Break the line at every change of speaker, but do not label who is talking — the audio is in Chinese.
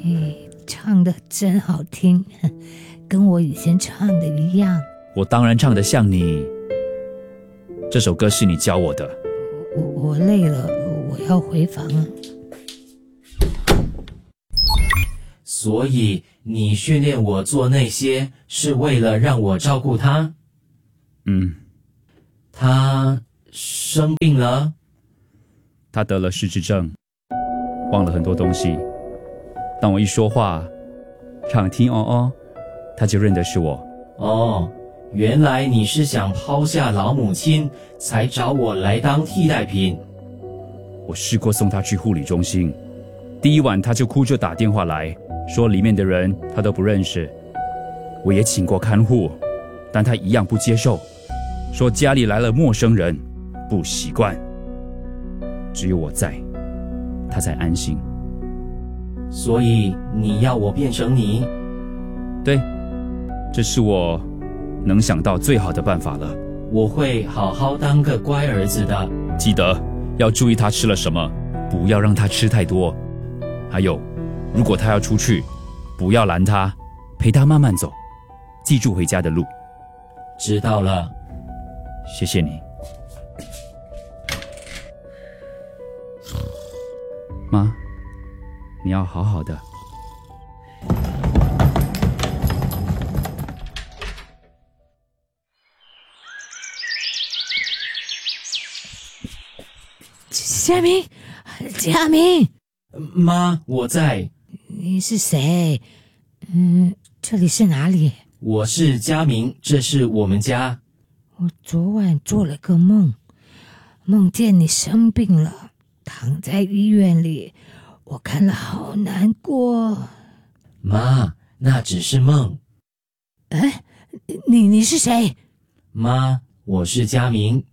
唱得真好听，跟我以前唱的一样。
我当然唱得像你。这首歌是你教我的。
我累了，我要回房了。
所以你训练我做那些，是为了让我照顾他？他生病了？
他得了失智症，忘了很多东西。当我一说话，唱听哦哦，他就认得是我。
哦，原来你是想抛下老母亲，才找我来当替代品。
我试过送他去护理中心，第一晚他就哭着打电话来，说里面的人他都不认识。我也请过看护，但他一样不接受，说家里来了陌生人，不习惯。只有我在，他才安心。
所以你要我变成你？
对，这是我能想到最好的办法了。
我会好好当个乖儿子的。
记得要注意他吃了什么，不要让他吃太多。还有，如果他要出去，不要拦他，陪他慢慢走，记住回家的路。
知道了。
谢谢你。妈，你要好好的。
佳明，
妈，我在。
你是谁？这里是哪里？
我是佳明，这是我们家。
我昨晚做了个梦，梦见你生病了，躺在医院里，我看了好难过。
妈，那只是梦。
你是谁？
妈，我是佳明。